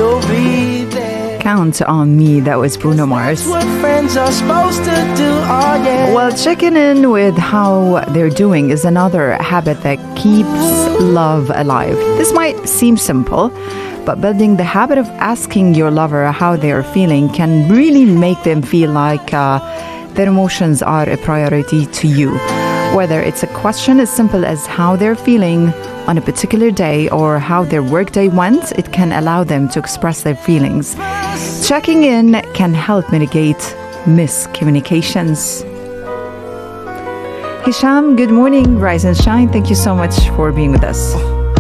you'll be there. Count on Me, that was Bruno Mars. That's what friends are supposed to do, oh yeah. Well, checking in with how they're doing is another habit that keeps love alive. This might seem simple, but building the habit of asking your lover how they are feeling can really make them feel like their emotions are a priority to you. Whether it's a question as simple as how they're feeling on a particular day or how their workday went, it can allow them to express their feelings. Checking in can help mitigate miscommunications. Hisham, good morning, Rise and Shine. Thank you so much for being with us.